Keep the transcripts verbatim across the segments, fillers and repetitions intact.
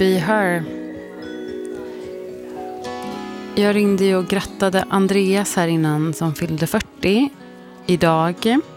Be Her. Jag ringde ju och grattade Andreas här innan som fyllde fyrtio idag.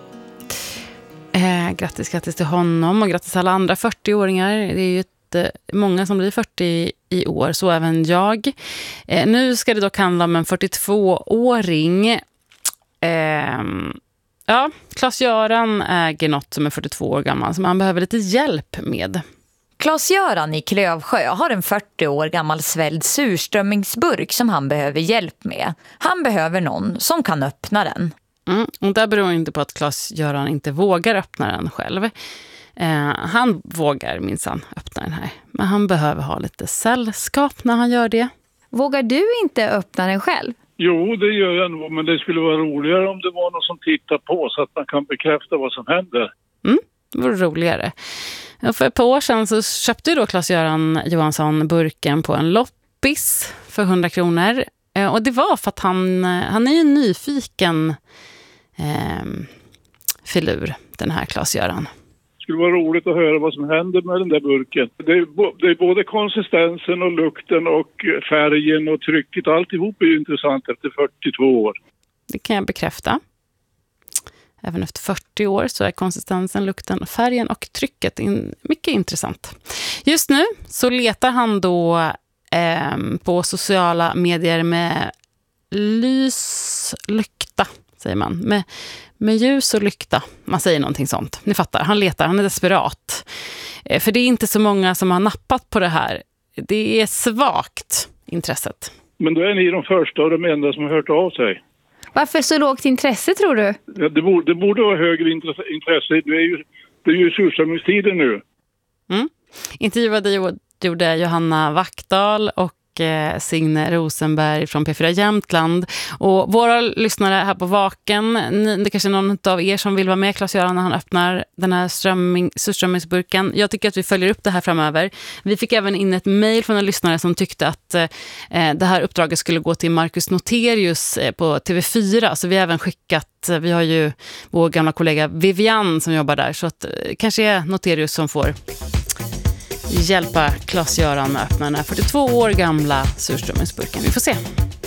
Eh, grattis, grattis till honom och grattis alla andra fyrtio-åringar. Det är ju ett, eh, många som blir fyrtio i år, så även jag. Eh, nu ska det dock handla om en fyrtiotvå-åring. Eh, ja, Claes-Göran äger något som är fyrtiotvå år gammal som han behöver lite hjälp med. Claes-Göran i Klövsjö har en fyrtio år gammal svälld surströmmingsburk som han behöver hjälp med. Han behöver någon som kan öppna den. Mm, och det beror inte på att Claes-Göran inte vågar öppna den själv. Eh, han vågar minsann öppna den här. Men han behöver ha lite sällskap när han gör det. Vågar du inte öppna den själv? Jo, det gör jag nog. Men det skulle vara roligare om det var någon som tittar på så att man kan bekräfta vad som händer. Mm, det vore roligare. För ett par år sedan så köpte ju då Claes-Göran Johansson burken på en loppis för hundra kronor. Och det var för att han, han är ju en nyfiken eh, filur, den här Claes-Göran. Det skulle vara roligt att höra vad som händer med den där burken. Det är, bo- det är både konsistensen och lukten och färgen och trycket. Alltihop är ju intressant efter fyrtiotvå år. Det kan jag bekräfta. Även efter fyrtio år så är konsistensen, lukten, färgen och trycket in, mycket intressant. Just nu så letar han då eh, på sociala medier med lyslykta, säger man. Med, med ljus och lykta. Man säger någonting sånt. Ni fattar, han letar, han är desperat. Eh, för det är inte så många som har nappat på det här. Det är svagt, intresset. Men då är ni de första och de enda som har hört av sig. Varför så lågt intresse, tror du? Ja, det, borde, det borde vara högre intresse. Det är ju, det är ju surströmmingstiden nu. Mm. Intervjuade gjorde Johanna Wackdahl och eh, Signe Rosenberg från P fyra Jämtland. Och våra lyssnare här på Vaken, ni, det kanske är någon av er som vill vara med Claes-Göran när han öppnar den här strömming, surströmmingsburken. Jag tycker att vi följer upp det här framöver. Vi fick även in ett mejl från en lyssnare som tyckte att eh, det här uppdraget skulle gå till Marcus Noterius eh, på T V fyra. Så vi har även skickat, vi har ju vår gamla kollega Vivian som jobbar där. Så att eh, kanske är Noterius som får hjälpa Claes-Göran att öppna den här fyrtiotvå år gamla surströmmingsburken. Vi får se.